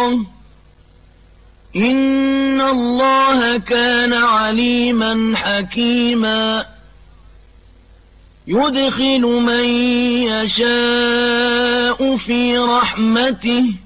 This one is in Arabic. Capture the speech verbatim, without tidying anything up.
الله إن الله كان عليما حكيما يدخل من يشاء في رحمته